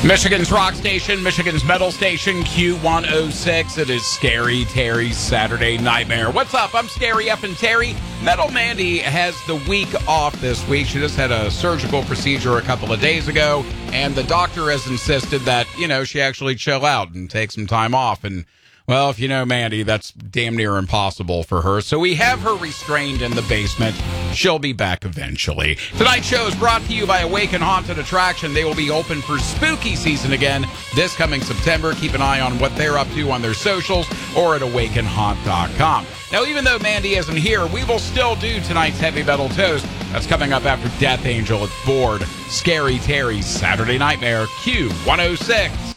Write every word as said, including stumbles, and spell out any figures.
Michigan's rock station, Michigan's metal station, Q one oh six. It is Scary Terry's Saturday Nightmare. What's up? I'm Scary F and Terry. Metal Mandy has the week off this week. She just had a surgical procedure a couple of days ago, and the doctor has insisted that, you know, she actually chill out and take some time off. And, well, if you know Mandy, that's damn near impossible for her. So we have her restrained in the basement. She'll be back eventually. Tonight's show is brought to you by Awaken Haunted Attraction. They will be open for spooky season again this coming September. Keep an eye on what they're up to on their socials or at awaken haunt dot com. Now, even though Mandy isn't here, we will still do tonight's Heavy Metal Toast. That's coming up after Death Angel at Board. Scary Terry's Saturday Nightmare, Q one oh six.